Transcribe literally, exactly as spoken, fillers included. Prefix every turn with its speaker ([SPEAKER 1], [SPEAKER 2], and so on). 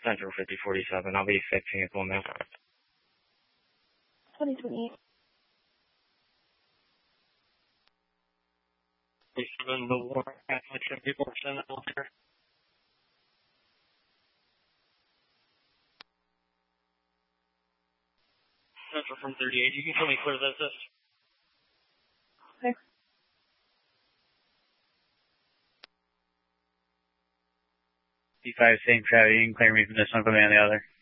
[SPEAKER 1] Central fifty forty-seven. I'll be fixing it one minute.
[SPEAKER 2] twenty twenty-eight.
[SPEAKER 1] forty-seven, the war, Catholic seventy-four percent military. Central from thirty-eight. You can tell me clear this.
[SPEAKER 2] Okay.
[SPEAKER 1] D five, same crowd. You can clear me from this one, put me on the other.